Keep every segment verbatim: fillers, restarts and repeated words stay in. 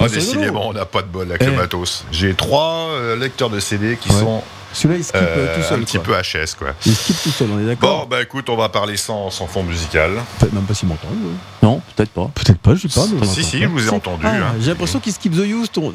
Oh, décidément, on n'a pas de bol avec le Eh. matos. J'ai trois euh, lecteurs de C D qui Ouais. sont Celui-là, il skip euh, euh, tout seul. un petit quoi. peu H S, quoi. Il skip tout seul, on est Bon, d'accord. bah écoute, on va parler sans, sans fond musical. Peut-être même pas s'il m'entend. ouais. Non, peut-être pas. Peut-être pas, je sais pas. Mais on Si, l'entend si, pas. je vous ai Si. entendu. Ah, hein. J'ai l'impression qu'il skip The Used. On...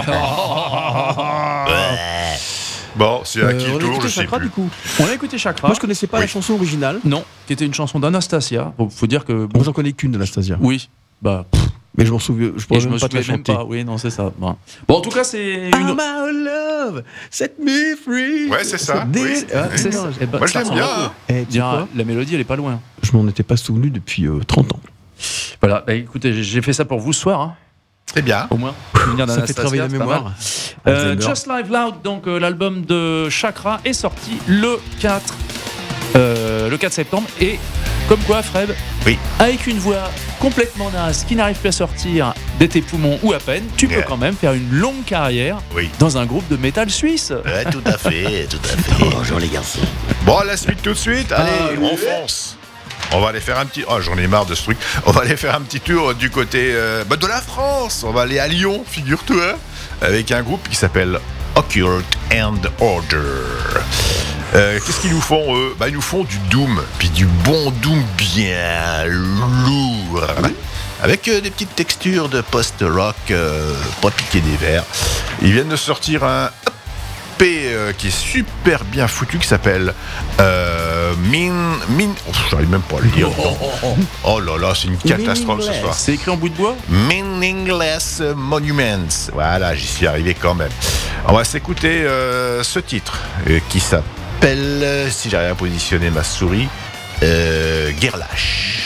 Bon, c'est à Euh, qui on le a tour, écouté je sais Chakra, plus. du coup. On a écouté Chakra. Moi, je connaissais pas Oui. la chanson originale. Non, qui était une chanson d'Anastasia. Bon, faut dire que. Bon, Moi, j'en connais qu'une d'Anastasia. oui. Bah, pff, Mais je m'en souviens. Je et pourrais je me même pas te la souviens même chanter. pas. Oui, non, c'est ça. Bon, bon en tout cas, c'est I'm une. out love, set me free. Ouais, c'est ça, Dé- oui. Ah, C'est putain, ça. je- Eh ben, Moi, je ça l'aime ressemble bien. beaucoup. hein. Eh, tu sais Bien, quoi la mélodie, elle est pas loin. Je m'en étais pas souvenu depuis euh, trente ans. Voilà, bah, écoutez, j'ai fait ça pour vous ce soir, hein, C'est bien. au moins. Souvenir Ça fait d'Anastasia, travailler la c'est pas mal. mémoire. Euh, Alexander. Just Live Loud, donc euh, l'album de Chakra est sorti le quatre, euh, le quatre septembre. Et comme quoi, Fred, Oui. avec une voix complètement naze qui n'arrive plus à sortir de tes poumons ou à peine, tu peux Yeah. quand même faire une longue carrière Oui. dans un groupe de métal suisse. Ouais, tout à fait, tout à fait. Bonjour les garçons. Bon, la suite tout de suite. Allez, on fonce. On va aller faire un petit. Oh, j'en ai marre de ce truc. On va aller faire un petit tour du côté euh, bah, de la France. On va aller à Lyon, figure-toi, avec un groupe qui s'appelle Occult and Order. Euh, Qu'est-ce qu'ils nous font, eux? Bah, ils nous font du doom, puis du bon doom bien lourd, avec euh, des petites textures de post-rock, euh, pas piqué des verres. Ils viennent de sortir un E P euh, qui est super bien foutu, qui s'appelle euh, Min... Min... Oh, j'arrive même pas à le dire. Oh là là, c'est une catastrophe ce soir. C'est écrit en bout de bois. Meaningless Monuments. Voilà, j'y suis arrivé quand même. On va s'écouter euh, ce titre euh, qui s'appelle, euh, si j'arrive à positionner ma souris, euh, Guerre lâche.